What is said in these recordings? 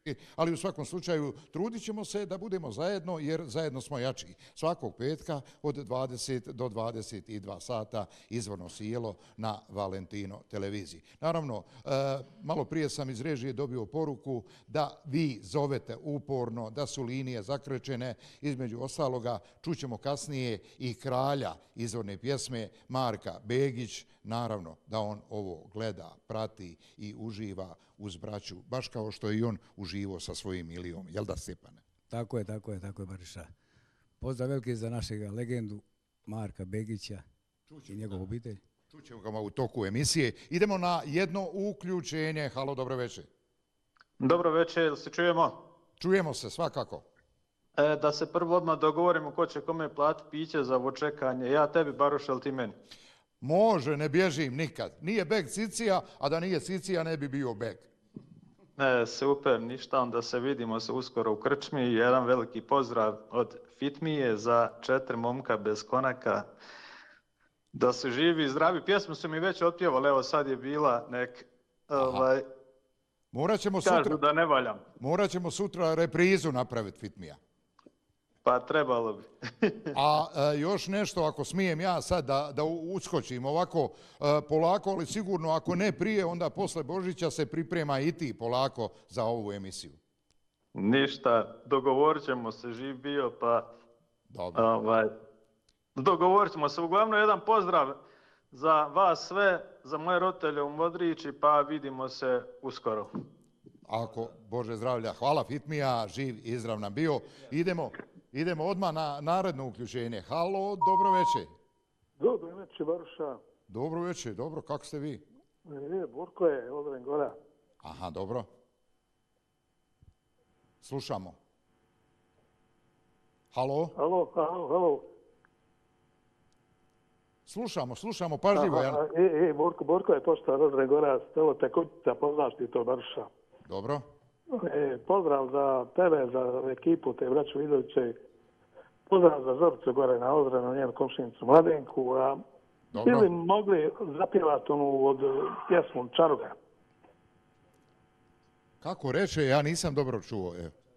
ali u svakom slučaju trudit ćemo se da budemo zajedno jer zajedno smo jači. Svakog petka od 20 do 22 sata izvorno sijelo na Valentino televiziji. Naravno, malo prije sam iz režije dobio poruku da vi zovete uporno, da su linije zakrečene, između ostaloga čućemo kasnije i kralja izvorne pjesme Marka Begić, naravno da on ovo gleda, prati i uživa uz braću, baš kao što je i on uživao sa svojim Ilijom. Jel da, Stjepane? Tako je, Bariša. Pozdrav veliki za našeg legendu Marka Begića i njegovu obitelj. Čućemo ga u toku emisije. Idemo na jedno uključenje. Halo, dobro večer. Dobro večer, jel se čujemo? Čujemo se, svakako. Da se prvo odmah dogovorimo ko će kome platiti piće za ovo čekanje. Ja tebi, Baruš, jel ti meni? Može, ne bježim nikad. Nije beg Cicija, a da nije Cicija ne bi bio beg. Super, ništa, onda se vidimo se uskoro u krčmi. Jedan veliki pozdrav od Fitmije za 4 momka bez konaka. Da su živi i zdravi. Pjesmu su mi već otpjevali, evo sad je bila nek... Kažu da ne valjam. Morat ćemo sutra reprizu napraviti, Fitmija. Pa trebalo bi. A još nešto, ako smijem ja sad da uskočim ovako polako, ali sigurno ako ne prije, onda posle Božića se priprema i ti polako za ovu emisiju. Ništa, dogovorit ćemo se, živ bio, pa... Dobro. Dogovorit ćemo se. Uglavnom, jedan pozdrav za vas sve, za moje roditelje u Modrići, pa vidimo se uskoro. Ako, Bože zdravlja, hvala Fitmija, živ i izrav nam bio. Idemo odmah na naredno uključenje. Halo, dobro večer. Dobro večer, Baruša. Dobro večer, dobro, kako ste vi? Borko je, Odren Gora. Aha, dobro. Slušamo. Halo? Halo. Slušamo, pažljivo. Borko je pošta Odren Gora, stelo te kućica, poznaš ti to, Baruša. Dobro. Pozdrav za tebe, za ekipu te braću Vidoviće. Pozdrav za Zoricu gore na Ozrenu, njenu komšinicu Mladenku. Ili mogli zapjevati onu od pjesmu Čaruga? Kako reče, ja nisam dobro čuo.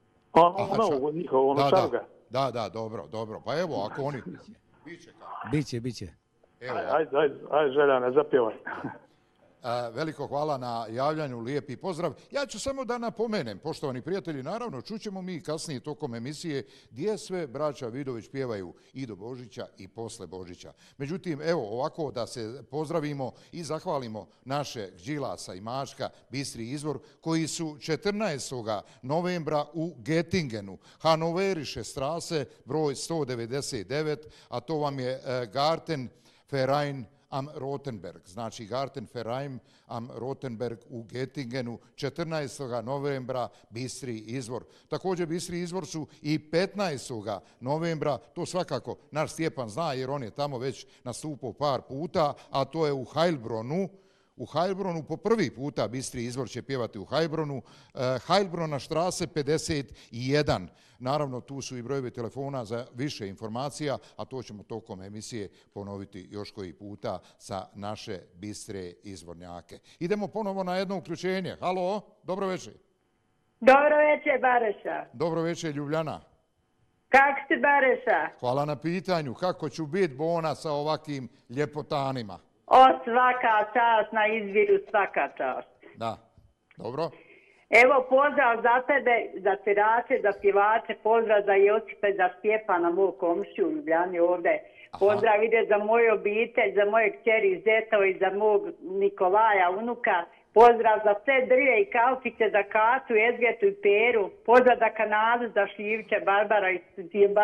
Ono Čaruga. Da, dobro. Pa evo, ako oni... Biće. Ajde, Željane, zapjevaj. Veliko hvala na javljanju, lijepi pozdrav. Ja ću samo da napomenem, poštovani prijatelji, naravno čućemo mi kasnije tokom emisije gdje sve braća Vidović pjevaju i do Božića i posle Božića. Međutim, evo ovako da se pozdravimo i zahvalimo naše Đilasa i Mačka, Bistri izvor, koji su 14. novembra u Gettingenu, Hanoveriše strase, broj 199, a to vam je Gartenverein am Rotenberg, znači Gartenverein am Rotenberg u Gettingenu, 14. novembra Bistri izvor. Također Bistri izvor su i 15. novembra, to svakako naš Stjepan zna jer on je tamo već nastupao par puta, a to je u Heilbronu. U Heilbronu po prvi puta Bistri izvor će pjevati u Heilbronu. Heilbrona štrase 51. Naravno, tu su i brojevi telefona za više informacija, a to ćemo tokom emisije ponoviti još koji puta sa naše Bistre izvornjake. Idemo ponovo na jedno uključenje. Halo, dobro večer. Dobro večer, Bareša. Dobro večer, Ljubljana. Kako si, Bareša? Hvala na pitanju. Kako ću biti Bona sa ovakvim ljepotanima? Svaka čast na izviru, svaka čast. Da, dobro. Evo pozdrav za tebe, za svirače, za pjevače, pozdrav za Josipe, za Stjepana, mog komšiju u Ljubljani ovdje. Pozdrav ide za moju obitelj, za moje kćeri Zeto i za mog Nikolaja, unuka. Pozdrav za sve drlje i kalpice, za Kacu, Ezgetu i Peru. Pozdrav za Kanadu, za Šivče, Barbara i